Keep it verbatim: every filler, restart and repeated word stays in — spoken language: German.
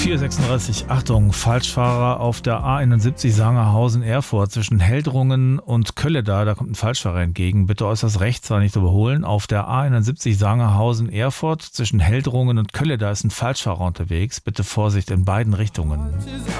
vier Uhr sechsunddreißig, Achtung, Falschfahrer auf der A einundsiebzig Sangerhausen-Erfurt zwischen Heldrungen und Kölleda, da kommt ein Falschfahrer entgegen. Bitte äußerst rechts, war nicht zu überholen. Auf der A einundsiebzig Sangerhausen-Erfurt zwischen Heldrungen und Kölleda ist ein Falschfahrer unterwegs. Bitte Vorsicht in beiden Richtungen.